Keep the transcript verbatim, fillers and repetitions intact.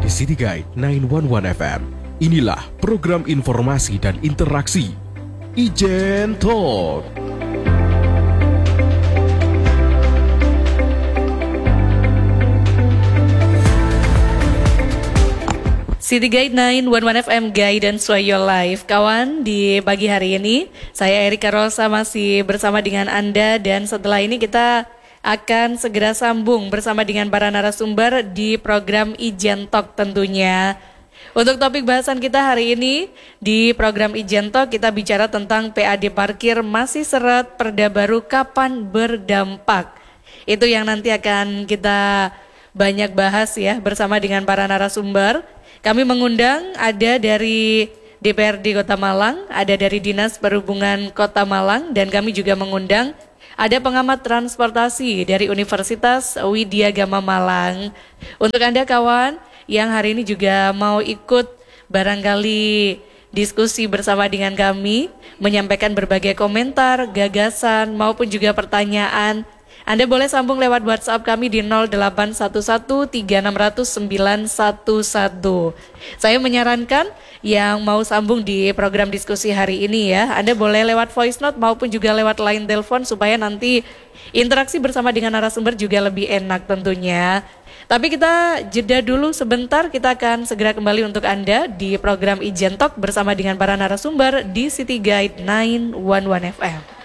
di City Guide sembilan satu satu F M. Inilah program informasi dan interaksi Ijen Talk. City Guide sembilan satu satu F M Guidance for Your Life. Kawan, di pagi hari ini saya Erika Rosa masih bersama dengan Anda, dan setelah ini kita akan segera sambung bersama dengan para narasumber di program Ijen Talk tentunya. Untuk topik bahasan kita hari ini di program Ijen Talk, kita bicara tentang P A D parkir masih seret, perda baru kapan berdampak. Itu yang nanti akan kita banyak bahas ya bersama dengan para narasumber. Kami mengundang ada dari D P R D Kota Malang, ada dari Dinas Perhubungan Kota Malang, dan kami juga mengundang ada pengamat transportasi dari Universitas Widya Gama Malang. Untuk Anda kawan yang hari ini juga mau ikut barangkali diskusi bersama dengan kami, menyampaikan berbagai komentar, gagasan maupun juga pertanyaan, Anda boleh sambung lewat WhatsApp kami di nol delapan satu satu tiga enam nol nol sembilan satu satu. Saya menyarankan yang mau sambung di program diskusi hari ini ya, Anda boleh lewat voice note maupun juga lewat line telepon supaya nanti interaksi bersama dengan narasumber juga lebih enak tentunya. Tapi kita jeda dulu sebentar, kita akan segera kembali untuk Anda di program Ijen Talk bersama dengan para narasumber di City Guide sembilan satu satu F M.